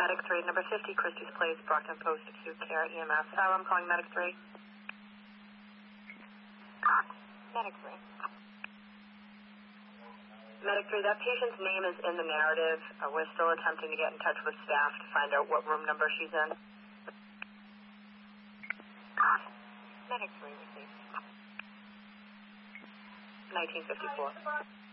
Medic 3, number 50, Christie's Place, Brockton Post, acute care, EMS. I'm calling Medic 3. Medic 3. Medic 3, that patient's name is in the narrative. We're still attempting to get in touch with staff to find out what room number she's in. Medic 3, received. 1954.